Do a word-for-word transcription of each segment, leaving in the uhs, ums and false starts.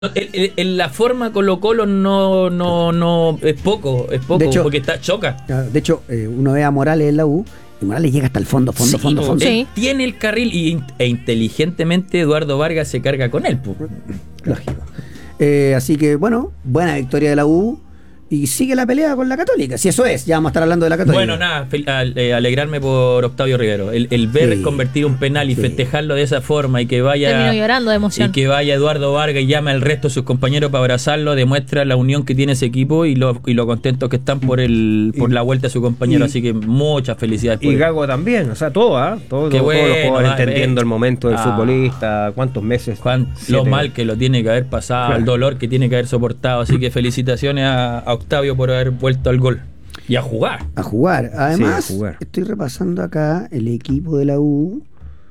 En, en la forma Colo Colo no, no, no es poco, es poco, De hecho, porque está choca. De hecho, eh, uno ve a Morales en la U y Morales llega hasta el fondo, fondo, Sí, fondo, fondo. él tiene el carril y, e inteligentemente Eduardo Vargas se carga con él. Po. Lógico. Eh, así que, bueno, buena victoria de la U. Y sigue la pelea con la Católica. Si eso es, ya vamos a estar hablando de la Católica. Bueno, nada, fel- al- eh, alegrarme por Octavio Rivero. El, el ver Sí, convertir un penal y sí. festejarlo de esa forma y que vaya Terminó llorando de emoción. y que vaya Eduardo Vargas y llame al resto de sus compañeros para abrazarlo, demuestra la unión que tiene ese equipo y lo, y lo contentos que están por el por Y- la vuelta de su compañero. y- Así que muchas felicidades por Y él. Gago también, o sea, todo, ¿ah? Todo, Qué todos bueno, los jugadores va, entendiendo ve. el momento del Ah. futbolista, cuántos meses. Juan, Siete. lo mal que lo tiene que haber pasado, Claro. el dolor que tiene que haber soportado. Así que felicitaciones a, a Octavio por haber vuelto al gol y a jugar. A jugar. Además, Sí, a jugar. estoy repasando acá el equipo de la U.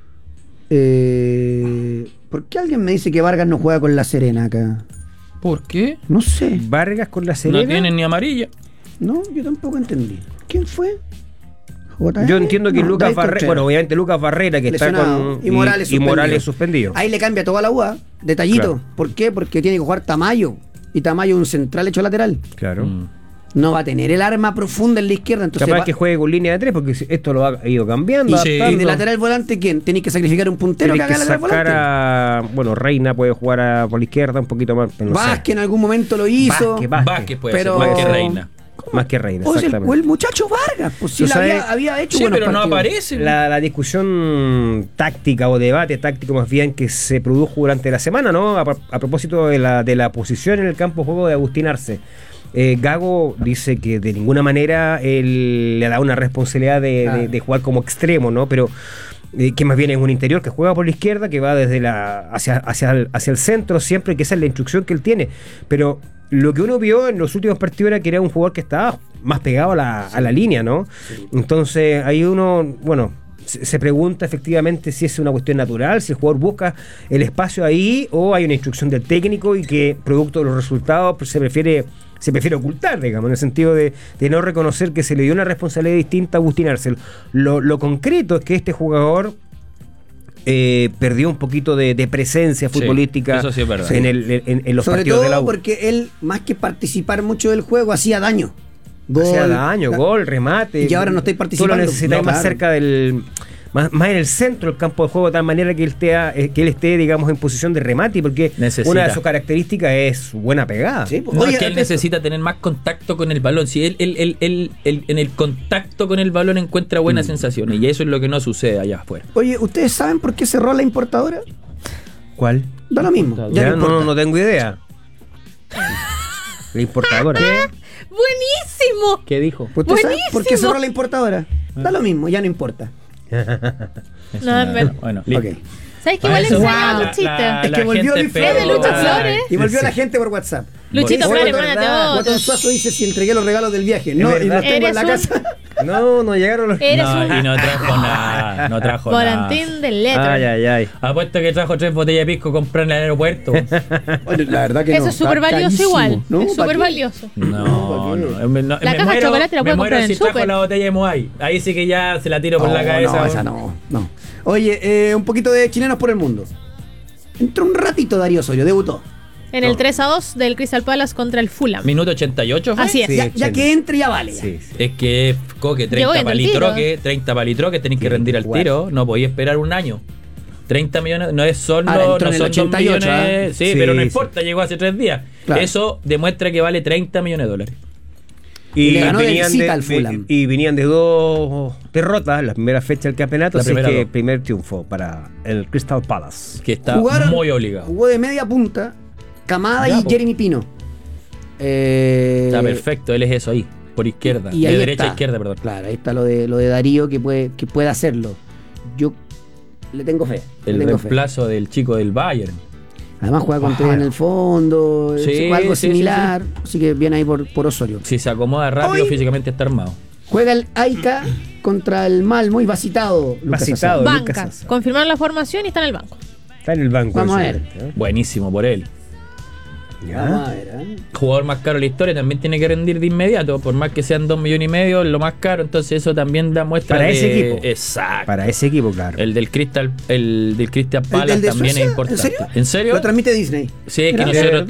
Eh, ¿Por qué alguien me dice que Vargas no juega con la Serena acá? ¿Por qué? No sé. Vargas con la Serena. No tienen ni amarilla. No, yo tampoco entendí. ¿Quién fue? J R? Yo entiendo que No, Lucas David Barrera, Contreras. bueno, obviamente Lucas Barrera que Lesionado. está con y Morales y, y suspendido. Morales suspendido. Ahí le cambia toda la U, ¿ah? Detallito. Claro. ¿Por qué? Porque tiene que jugar Tamayo. Y Tamayo es un central hecho lateral. Claro. Mm. No va a tener el arma profunda en la izquierda. Entonces Capaz va- que juegue con línea de tres porque esto lo ha ido cambiando. y, Sí. y adaptando. de lateral volante, ¿quién? Tenéis que sacrificar un puntero Tienes que que haga lateral sacar volante. a. Bueno, Reina puede jugar a, por la izquierda un poquito más. pero no sé. Vázquez en algún momento lo hizo. Vázquez, Vázquez. Vázquez puede Pero- ser, más que Reina. Más que Reina, O, es el, exactamente. o el muchacho Vargas. Pues sí, Tú la sabes- había, había hecho Sí, buenos pero no partidos. aparece. La, la discusión táctica o debate táctico más bien que se produjo durante la semana, ¿no? A, a propósito de la, de la posición en el campo de juego de Agustín Arce. Eh, Gago dice que de ninguna manera él le da una responsabilidad de, Ah. de- de jugar como extremo, ¿no? Pero eh, que más bien es un interior que juega por la izquierda, que va desde la hacia, hacia, el, hacia el centro siempre, que esa es la instrucción que él tiene. Pero lo que uno vio en los últimos partidos era que era un jugador que estaba más pegado a la, a la línea, ¿no? Entonces ahí uno, bueno, se, se pregunta efectivamente si es una cuestión natural, si el jugador busca el espacio ahí o hay una instrucción del técnico y que producto de los resultados pues, se prefiere se prefiere ocultar, digamos, en el sentido de, de no reconocer que se le dio una responsabilidad distinta a Agustín Arce. Lo, lo concreto es que este jugador eh, perdió un poquito de, de presencia Sí, futbolística eso sí es verdad. en, el, en, en los Sobre partidos todo de la U. porque él, más que participar mucho del juego, hacía daño. Gol, Hacía daño, la- gol, remate. Y ahora no estoy participando. Tú lo necesitas No, más claro. cerca del. Más, más en el centro del campo de juego, de tal manera que él esté, eh, que él esté, digamos, en posición de remate, porque Necesita. una de sus características es su buena pegada. Sí, pues. No, Oye, es que él esto- necesita tener más contacto con el balón. Si él, él, él, él- él en el contacto con el balón encuentra buenas sensaciones, y eso es lo que no sucede allá afuera. Oye, ¿ustedes saben por qué cerró la importadora? ¿Cuál? Da lo mismo. Ya, Ya, no, no, importa. no, no tengo idea. La importadora. ¡Buenísimo! ¿Qué dijo? ¿Usted sabe por qué Buenísimo. cerró la importadora? Da lo mismo, ya no importa. Es No, una- en verdad. bueno, Ok. listo. ¿Sabes qué? Para Igual eso enseña la- Luchito. la- Es la que volvió gente Luis pega. Es de Lucho Ah, Flores. Y volvió Sí. la gente por WhatsApp. Luchito Oye, Flores, es mándate verdad. Guatón otros. Suazo dice si entregué los regalos del viaje. Es No, y verdad. los tengo en Eres la un- casa. No, no llegaron los. Eres No, un y no trajo nada. No trajo volantín del letra. Ay, ay, ay. nada. Apuesto que trajo tres botellas de pisco comprar en el aeropuerto. Oye, la verdad que Eso no, es súper está valioso carísimo. igual. ¿No? es ¿Para súper qué? valioso. No, no. qué? Me, no, La me caja de muero, chocolate la me puede muero comprar en si el trajo súper. la botella de Moai. Ahí sí que ya se la tiro por No, la cabeza. no, esa no, no. Oye, eh, un poquito de chilenos por el mundo. Entró un ratito Darío Osorio, debutó. En el tres a dos del Crystal Palace contra el Fulham. Minuto ochenta y ocho. ¿fue? Así es. Sí, ya, ya ochenta. que entre ya vale. ya. Sí, sí. Es que, coque, Llegó treinta bien del palitroques, treinta palitroques tenéis que Tiene rendir que al jugar. tiro, no podéis esperar un año. treinta millones, no es solo, Ahora, no entró en el son dos ochenta y ocho, millones, ¿ah? sí, Sí, pero no sí. importa, llegó hace tres días. Claro. Eso demuestra que vale treinta millones de dólares. Y le ganó de visita al Fulham. Y venían de dos derrotas, la primera fecha del campeonato, La así primera que dos. primer triunfo para el Crystal Palace. Que está Jugaron- muy obligado. Jugó de media punta Camada Ya, y po. Jeremy Pino. Eh, Está perfecto, él es eso ahí, por izquierda, y de ahí derecha a está. izquierda, perdón. Claro, ahí está lo de lo de Darío que puede, que puede hacerlo. Yo le tengo fe. El le tengo fe. reemplazo del chico del Bayern. Además juega con Ajá. tres en el fondo, Sí, es algo sí, similar, así que viene ahí por, por Osorio. Si se acomoda rápido, Hoy- físicamente está armado. Juega el Aica contra el Malmo y va citado. Lucas Citado. Asensio. Lucas Banca. Asensio. Confirmaron la formación y está en el banco. Está en el banco. Vamos a ese, ver. ¿eh? Buenísimo por él. Ya. Vamos a ver, ¿eh? Jugador más caro de la historia, también tiene que rendir de inmediato, por más que sean dos millones y medio, lo más caro, entonces eso también da muestra Para de... ese equipo. Exacto. Para ese equipo, claro. El del Crystal, el del Crystal ¿El- Palace el de también Suecia? es importante. ¿En serio? ¿En serio? Lo transmite Disney. Sí, es que Mira. nosotros